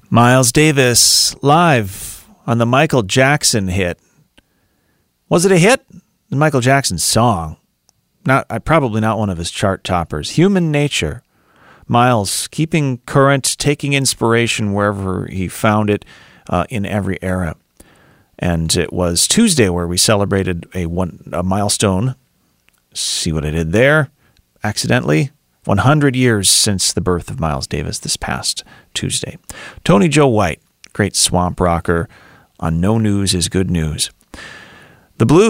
Miles Davis live on the Michael Jackson hit. Was it a hit? The Michael Jackson song. Probably not one of his chart toppers. Human Nature. Miles keeping current, taking inspiration wherever he found it in every era. And it was Tuesday where we celebrated a milestone. See what I did there? Accidentally. 100 years since the birth of Miles Davis this past Tuesday. Tony Joe White, great swamp rocker on No News is Good News. The Blues.